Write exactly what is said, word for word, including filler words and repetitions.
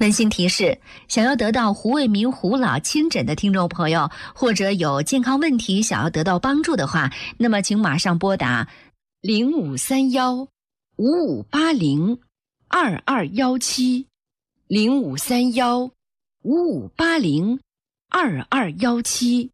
温馨提示：想要得到胡卫民胡老亲诊的听众朋友，或者有健康问题想要得到帮助的话，那么请马上拨打零五三幺五五八零二二幺七零五三幺五五八零二二幺七。